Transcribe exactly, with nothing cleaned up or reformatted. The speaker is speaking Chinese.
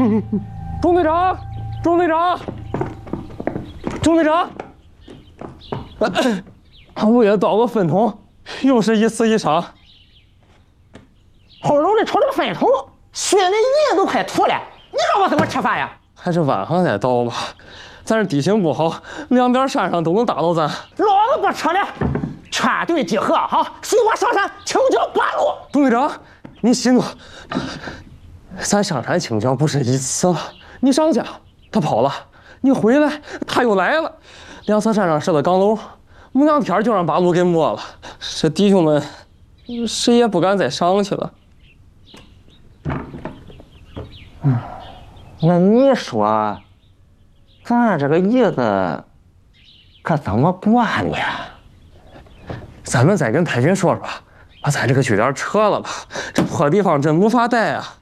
钟队长，钟队长，钟队长，我也倒个粪桶，又是一死一伤。 好容易出了个粪桶，血的液都快吐了，你让我怎么吃饭呀？ 还是晚上再倒吧，咱这地形不好，两边山上都能打到咱。 老子不吃了，劝对集合，好，随我上山清剿八路。 钟队长，你息怒，咱上山清剿不是一次了，你上家他跑了，你回来他又来了，两侧山上设的岗楼，没两天就让八路给没了，这弟兄们谁也不敢再上去了。 嗯，那你说，咱这个日子可怎么过呢？ 咱们再跟太君说说，把咱这个据点撤了吧，这破地方真没法待啊。